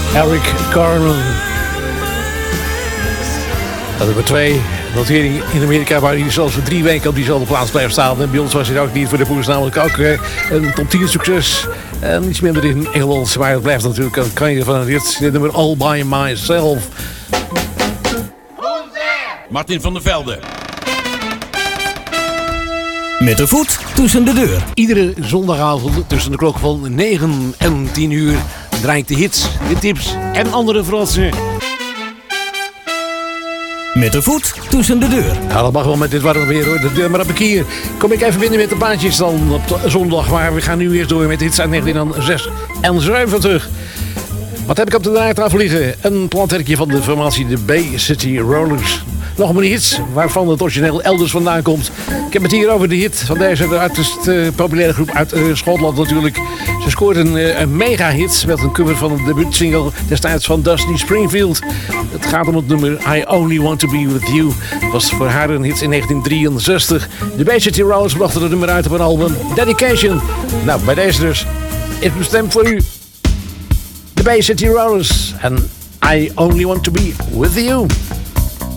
Eric Carmen. Dat nummer 2. Notering in Amerika waar hij zelfs voor 3 weken op diezelfde plaats blijft staan. En bij ons was hij ook niet voor de poes, namelijk ook een top 10 succes. En iets minder in Engeland, maar het blijft natuurlijk een kanjer van een rit. Dit nummer All By Myself. Martin van der Velde. Met de voet tussen de deur. Iedere zondagavond tussen de klok van 9 en 10 uur draait de hits, de tips en andere verrassingen. Met de voet tussen de deur. Nou, dat mag wel met dit warme weer hoor. De deur maar op een keer. Kom ik even binnen met de plaatjes dan op zondag. Maar we gaan nu eerst door met hits uit 1976. Wat heb ik op de draaitafel liggen? Een plaatwerkje van de formatie de Bay City Rollers. Nog een hit waarvan het origineel elders vandaan komt. Ik heb het hier over de hit van deze uiterst populaire groep uit Schotland natuurlijk. Ze scoorden een mega hit met een cover van een debuutsingle destijds van Dusty Springfield. Het gaat om het nummer I Only Want To Be With You. Het was voor haar een hit in 1963. De Bay City Rollers brachten het nummer uit op een album Dedication. Nou, bij deze dus. Is bestemd voor u. De Bay City Rollers en I Only Want To Be With You.